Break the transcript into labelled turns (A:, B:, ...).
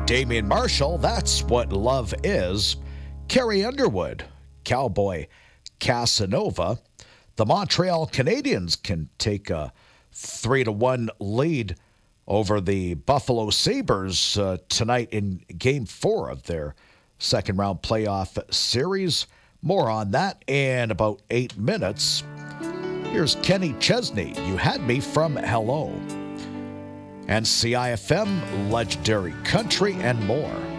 A: Damian Marshall, That's What Love Is. Carrie Underwood, Cowboy Casanova. The Montreal Canadiens can take a 3-1 lead over the Buffalo Sabres tonight in Game 4 of their second-round playoff series. More on that in about 8 minutes. Here's Kenny Chesney, You Had Me from Hello. And CIFM, Legendary Country, and more.